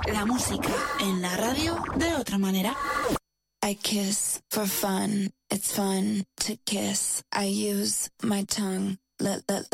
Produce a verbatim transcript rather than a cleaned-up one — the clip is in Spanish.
La música en la radio de otra manera. I kiss for fun. It's fun to kiss. I use my tongue. Let, let,